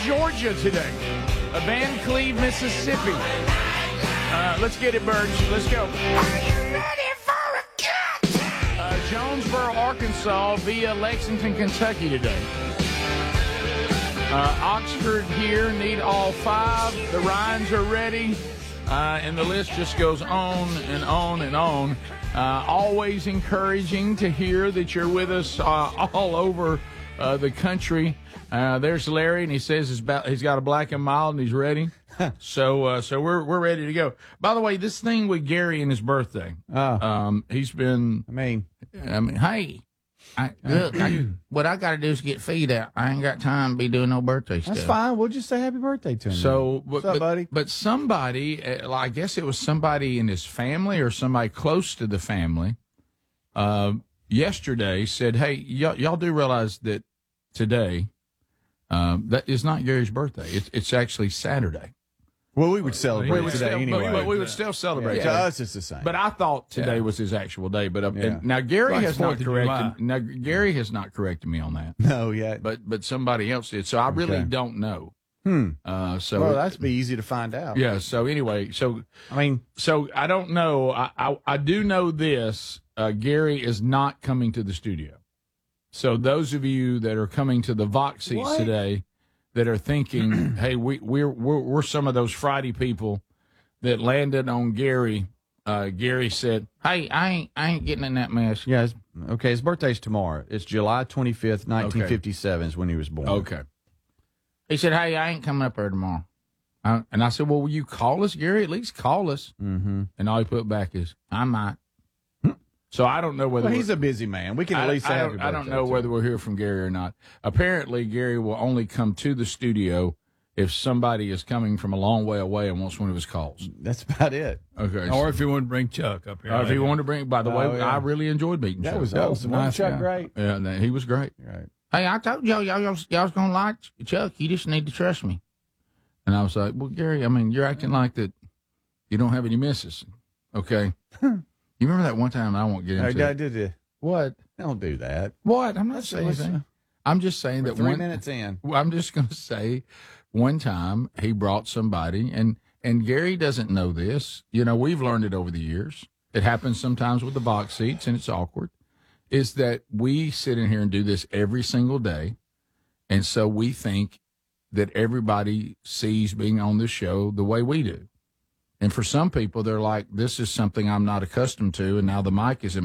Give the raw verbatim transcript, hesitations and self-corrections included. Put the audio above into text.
Georgia today. Uh, Van Cleve, Mississippi. Uh, let's get it, Birds. Let's go. Are you ready for a cut? Uh, Jonesboro, Arkansas via Lexington, Kentucky today. Uh, Oxford here need all five. The Ryans are ready. Uh, and the list just goes on and on and on. Uh, always encouraging to hear that you're with us uh, all over uh, the country. Uh, there's Larry, and he says he's, about, he's got a black and mild, and he's ready. so uh, so we're we're ready to go. By the way, this thing with Gary and his birthday, Oh. um, he's been, I mean, I mean, hey, I, look, I, what I got to do is get feed out. I ain't got time to be doing no birthday stuff. that's fine. We'll just say happy birthday to him. So, What's but, up, but, buddy? but somebody, uh, I guess it was somebody in his family or somebody close to the family, uh, yesterday said, hey, y'all, y'all do realize that today, um, that is not Gary's birthday. It's, it's actually Saturday. Well, we would celebrate We would today still, anyway. But, but we would still celebrate. Yeah, today. to us, it's the same. But I thought today Yeah. was his actual day. But uh, Yeah. and now Gary Like has not Fourth of July. corrected. Now Gary has not corrected me on that. no, yeah. But but somebody else did. So I really Okay. don't know. Hmm. Uh, so Well, that's be easy to find out. yeah. So anyway, so I mean, so I don't know. I I, I do know this. Uh, Gary is not coming to the studio. So those of you that are coming to the Vox seats What? today, that are thinking, hey, we we're, we're we're some of those Friday people that landed on Gary. Uh, Gary said, "Hey, I ain't I ain't getting in that mess." yeah. It's, okay, his birthday's tomorrow. It's July twenty-fifth, nineteen fifty-seven is when he was born. Okay. He said, "Hey, I ain't coming up there tomorrow." I, and I said, "Well, will you call us, Gary? At least call us." Mm-hmm. And all he put back is, "I might." So I don't know whether Well, we're- he's a busy man. We can at I, least I say happy don't, birthday. I don't know to whether him. we'll hear from Gary or not. Apparently, Gary will only come to the studio if somebody is coming from a long way away and wants one of his calls. That's about it. Okay. Or if you want to bring Chuck up here. Uh, if he wanted to bring, by the way, Oh, yeah. I really enjoyed meeting That Chuck. was That was awesome. a nice Wasn't Chuck guy. great? Yeah, that- he was great. Right. Hey, I told y'all, y'all, y'all, y'all was going to like Chuck. You just need to trust me. And I was like, well, Gary, I mean, you're acting like that you don't have any misses. Okay. You remember that one time, I won't get I into got it. to do. What? Don't do that. What? I'm not Let's- saying let's, anything. uh, I'm just saying We're that three one, minutes in. Well, I'm just going to say one time he brought somebody, and, and Gary doesn't know this. You know, we've learned it over the years. It happens sometimes with the box seats, and it's awkward, is that we sit in here and do this every single day. And so we think that everybody sees being on this show the way we do. And for some people, they're like, this is something I'm not accustomed to, and now the mic is in